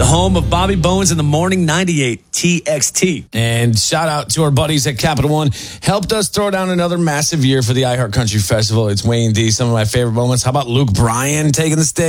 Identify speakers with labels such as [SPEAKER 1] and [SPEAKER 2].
[SPEAKER 1] the home of Bobby Bones in the Morning 98 TXT.
[SPEAKER 2] And shout out to our buddies at Capital One. Helped us throw down another massive year for the iHeart Country Festival. It's Wayne D. Some of my favorite moments. How about Luke Bryan taking the stage?